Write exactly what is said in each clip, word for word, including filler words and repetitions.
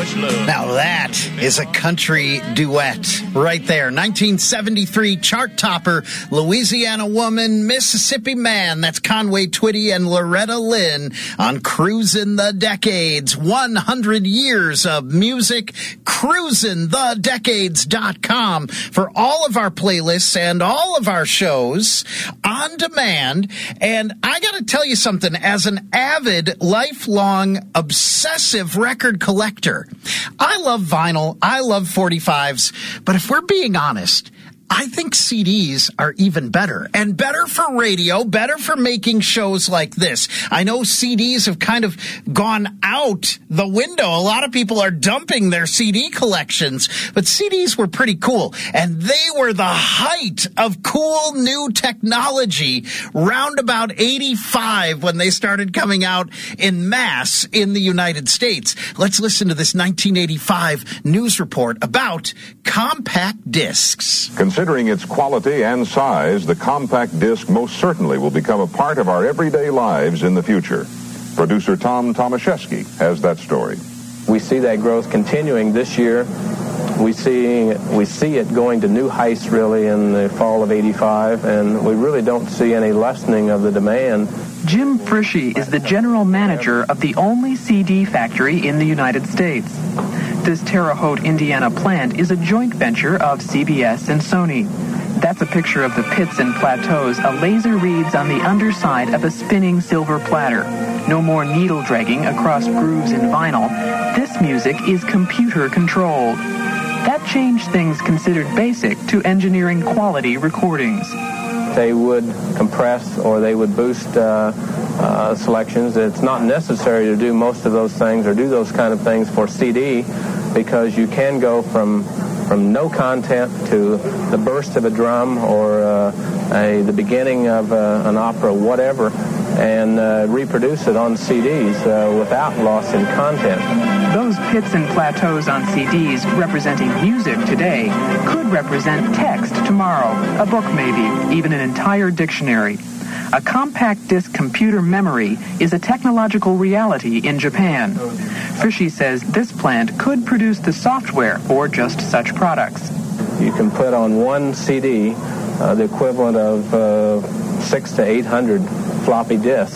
much love. Now that is a country duet right there. nineteen seventy-three chart topper, Louisiana Woman, Mississippi Man. That's Conway Twitty and Loretta Lynn on Cruisin' the Decades. one hundred years of music. Cruisin the decades dot com for all of our playlists and all of our shows on demand. And I got to tell you something, as an avid, lifelong, obsessive record collector, I love vinyl, I love forty-fives, but if we're being honest, I think C Ds are even better, and better for radio, better for making shows like this. I know C Ds have kind of gone out the window. A lot of people are dumping their C D collections, but C Ds were pretty cool, and they were the height of cool new technology round about eighty-five when they started coming out in mass in the United States. Let's listen to this nineteen eighty-five news report about compact discs. Considering its quality and size, the compact disc most certainly will become a part of our everyday lives in the future. Producer Tom Tomaszewski has that story. We see that growth continuing this year. We see we see it going to new heights really in the fall of eighty-five, and we really don't see any lessening of the demand. Jim Frischi is the general manager of the only C D factory in the United States. This Terre Haute, Indiana plant is a joint venture of C B S and Sony. That's a picture of the pits and plateaus a laser reads on the underside of a spinning silver platter. No more needle dragging across grooves in vinyl. This music is computer controlled. That changed things considered basic to engineering quality recordings. They would compress or they would boost uh, uh, selections. It's not necessary to do most of those things or do those kind of things for C D, because you can go from from no content to the burst of a drum or uh, a, the beginning of uh, an opera, whatever, and uh, reproduce it on C Ds uh, without loss in content. Those pits and plateaus on C Ds representing music today could represent text tomorrow, a book maybe, even an entire dictionary. A compact disc computer memory is a technological reality in Japan. Frischi says this plant could produce the software for just such products. You can put on one C D uh, the equivalent of uh, six to eight hundred floppy disks.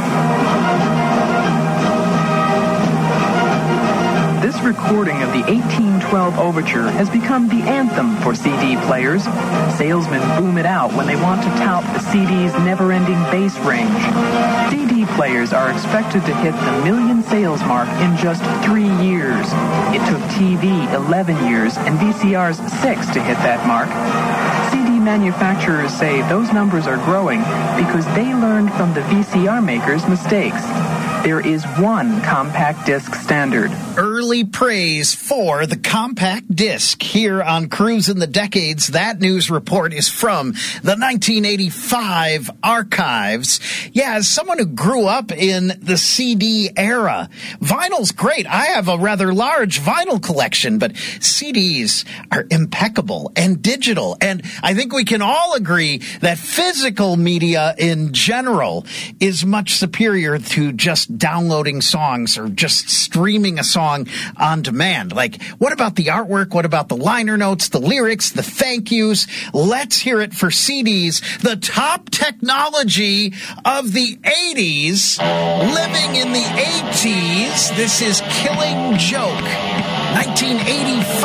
This recording of the eighteen twelve Overture has become the anthem for C D players. Salesmen boom it out when they want to tout the C D's never-ending bass range. C D players are expected to hit the million sales mark in just three years. It took T V eleven years and V C Rs six to hit that mark. C D manufacturers say those numbers are growing because they learned from the V C R makers' mistakes. There is one compact disc standard. Early praise for the compact disc here on Cruisin' the Decades. That news report is from the nineteen eighty-five archives. Yeah, as someone who grew up in the C D era, vinyl's great. I have a rather large vinyl collection, but C Ds are impeccable, and digital. And I think we can all agree that physical media in general is much superior to just downloading songs or just streaming a song on demand. Like, what about the artwork? What about the liner notes, the lyrics, the thank yous? Let's hear it for C Ds, the top technology of the eighties, living in the eighties. This is Killing Joke, nineteen eighty-five.